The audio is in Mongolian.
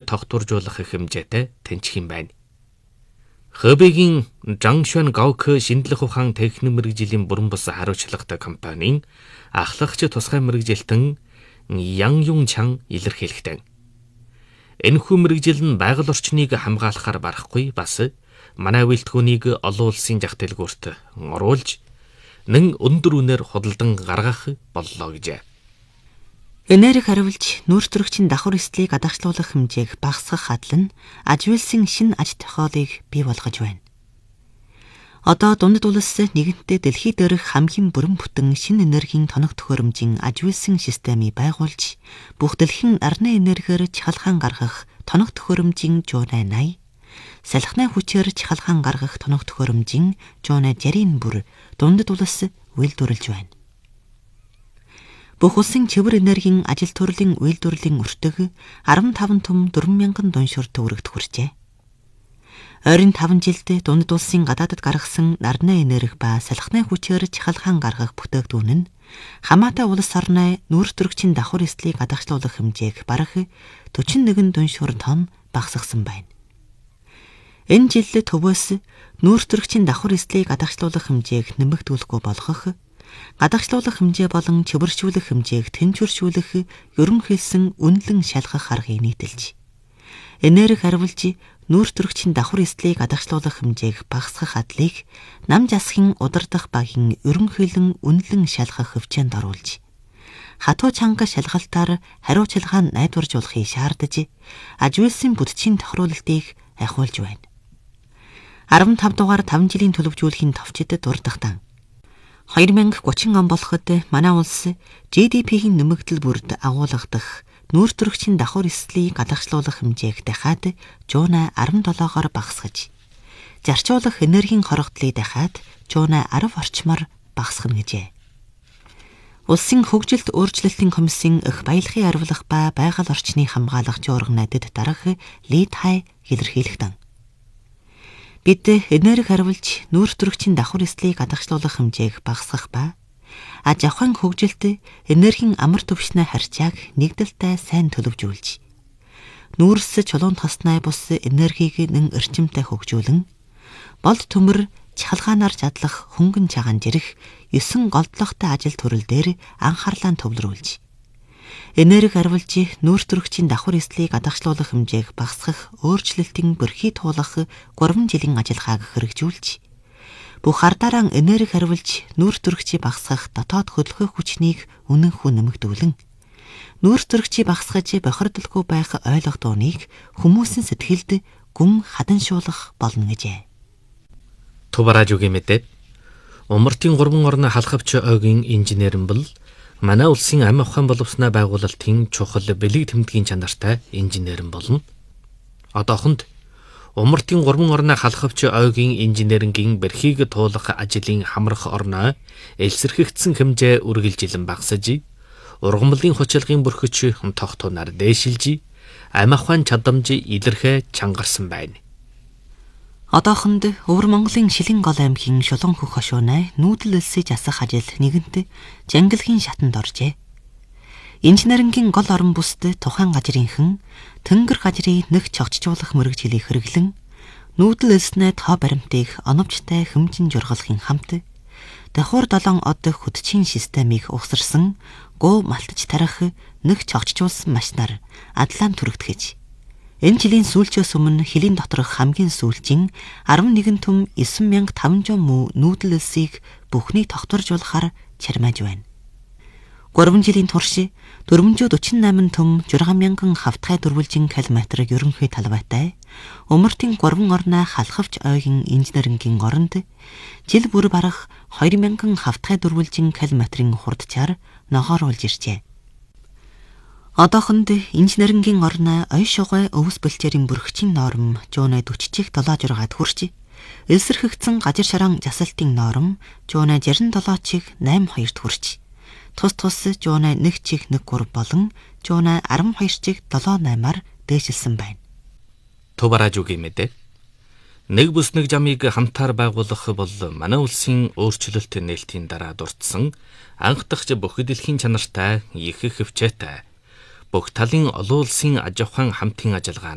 тогтворжуулах хэмжээтэй тэнцэх юм байна. Хэбэгийн Зhangxuan Gaokhe шинжлэх ухаан техник мэргэжлийн бүрэн бус хариуцлагатай компанийн ахлагч тусгай мэргэжилтэн Yang Yongchang илэрхийлэхдээ энэхүү мэргэжил нь байгаль орчныг хамгаалахаар барахгүй бас манай үйлдвэрийг олон улсын зах дэлгүүрт оруулж нэн өндөр үнээр худалдан гаргах боллоо гэжээ. Энерги хариулж нүүрсрэгчийн давхар эслийг гадагшлуулах хэмжээг багасгах адил нь аж үйлсийн шинэ аж тохиолыг бий болгож байна. Одоо дундад улс нэгэнтээ дэлхий дээрх хамгийн бүрэн бүтэн шинэ энергийн тоног төхөөрөмжийн аж үйлсийн системийг байгуулж бүх дэлхийн арны энергиэр чахалгаан гаргах тоног төхөөрөмжийн Жуунай 80, салхины хүчээр чахалгаан гаргах тоног төхөөрөмжийн Жуунай 60-ийн бүр дундад улс үйлдвэрлэж байна. Бүх улсын чивэр энергийн ажил төрлийн үйлдвэрлэлийн өртөг 15 түм 4,000 дуншуур төгрөгт хүрчээ. Ойрын 5 жилд дундад улсын гадаадд гаргасан нарны энерги ба салхины хүчээр чахалгаан гаргах бүтээгдэхүүн нь хамаатай улс орны нүүрсрэгчийн давхар эслийг гадагшлуулах хэмжээг бараг 41 дуншуур тонн багасгасан байна. Энэ жил төвөөс нүүрсрэгчийн давхар эслийг гадагшлуулах хэмжээг нэмэгдүүлэхгүй болгох, гадагшлуулах хэмжээ болон чивэршүүлэх хэмжээг тэнцвэршүүлэх ерөнхийдсөн үнэлэн шалгах аргыг нийтэлж, энерги хариулж нүүрсрэгчийн давхар эслийг гадагшлуулах хэмжээг багасгах адлыг нам засгийн удирдах багийн ерөнхийлөн үнэлэн шалгах хөвчөнд оруулж, хатуу чанга шалгалтаар хариуцлагаа найдваржуулахыг шаардаж, аж үйлсийн бүтэцийн тохируулалтыг ахиулж байна. 15 дугаар 5 жилийн төлөвжүүлэхийн товчид дурдахтан 2030 он болоход манай улс GDP-ийн нэмэгдэл бүрд агуулгадах нүүрсрэгчийн давхар эслийг гадагшлуулах хэмжээг дахиад Жуунай 17-оор багасгаж, зарчуулах энергийн хорогдлыг дахиад Жуунай 10 орчмоор багасгана гэжээ. Улсын хөгжилт өөрчлөлтийн комиссийн их баялагын арвилах ба байгаль орчныг хамгаалах журам найдад дарах Ли Тай илэрхийлэхдээ бид энерги хариулж нүүрсрэгчийн давхар эслийг гадагшлуулах хэмжээг багасгах ба аж ахуйн хөгжилд энергийн амар түвшний харьцааг нэгдэлтэй сайн төлөвжүүлж, нүүрс чулуун тосноо бус энергийг нэн эрчимтэй хөгжүүлэн, болд төмөр чахалгаанаар задлах хөнгөн чагаан жирэх 9 голдлогтой ажил төрөл дээр анхаарлаа төвлөрүүлж, энерги хариулж нүүрсрэгчийн давхар эслийг гадагшлуулах хэмжээг багасгах өөрчлөлтийн бэрхий туулах 3 жилийн ажиллагааг хэрэгжүүлж, бүх ардараа энерги хариулж нүүрсрэгчийг багасгах дотоод хөдөлгөөх хүчнийг үнэнхүү нэмэгдүүлэн, нүүрсрэгчийг багасгаж бохирдолгүй байх ойлгодооныг хүмүүсийн сэтгэлд гүн хаданшуулах болно гэжээ. Тубаражуугийн мэдээ. Умартын 3 орны халхавч ойгийн инженер бол манай улсын амь ухаан боловсноо байгуулалтын чухал бэлэг тэмдгийн чанартай инженер болно. Одоохонд Умартын 3 орны халхавч ойгийн инженерингийн бэрхийг туулах ажлын хамрах орноо элсэрхэгдсэн хэмжээ үргэлжилэн багасж, ургамлын хүчилгын бүрхэж тогтунаар дээшилж, амь ухаан чадамж илэрхэ чангарсан байна. Одоохонд Өвөр Монголын Шилэн гол аймгийн Шулуун хөх хошуунай нүүдэл элсэж асах ажил нэгэнт жангилгийн шатанд оржээ. Инженерингийн гол орон бүсд тухайн газрынхан тэнгэр газрыг нэг чогчжуулах мэргэжилийг хэрэглэн нүүдэл элснээ тоо баримтыг оновчтой хэмжин жургалахын хамт давхар 7 од хөтчийн системийг угсарсан гоо малтаж тарах нэг чогчжуулсан машинаар адлаан түрэгдэхэж, энэ жилийн сүүлчөөс өмнө хилийн доторх хамгийн сүүлчийн 11 түм 9500 мүү нүүдэл элсийг бүхний тогтворжуулахаар чармааж байна. 3 жилийн турш 448 түм 6000 хавтгай дөрвөлжин километрыг ерөнхий талбайтай Умартын 3 орны халхавч ойгийн инженерингийн оронд жил бүр барах 2000 хавтгай дөрвөлжин километрийн хурдчаар ногооруулж иржээ. Одоохонд инженерингийн орны оён шугай өвс бэлчээрийн бүрхчийн норм Жуунай 40-ийг 76-ад хүрч, элсэрхэгдсэн газар шаран засалтын норм Жуунай 67-ийг 82-д хүрч, тус Жуунай 1-ийг 1-3 болон Жуунай 12-ийг 7-8-аар дээшилсэн байна. Тубаражуугийн мэдээ. Нэг бүс нэг жамыг хамтаар байгуулах бол манай улсын өөрчлөлт нээлтийн дараа дурдсан анх дахь бүх дэлхийн чанартай их хөвчөөтэй бүх талын олон улсын аж ахуйн хамтын ажиллагаа